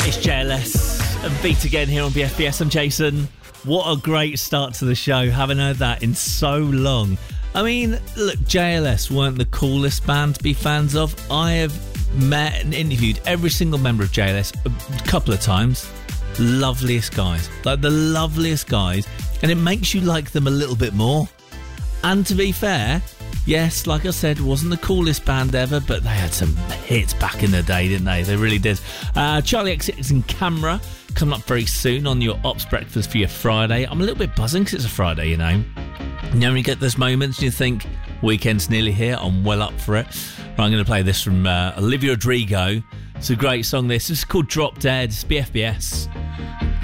It's JLS and Beat Again here on BFBS. I'm Jason. What a great start to the show. Haven't heard that in so long. I mean, look, JLS weren't the coolest band to be fans of. I have met and interviewed every single member of JLS a couple of times. Loveliest guys. Like the loveliest guys. And it makes you like them a little bit more. And to be fair, yes, like I said, wasn't the coolest band ever, but they had some hits back in the day, didn't they? They really did. Charlie XCX and Camera coming up very soon on your Ops Breakfast for your Friday. I'm a little bit buzzing because it's a Friday, you know. You know when you get those moments and you think, weekend's nearly here, I'm well up for it. Right, I'm going to play this from Olivia Rodrigo. It's a great song, this. This is called Drop Dead. It's BFBS.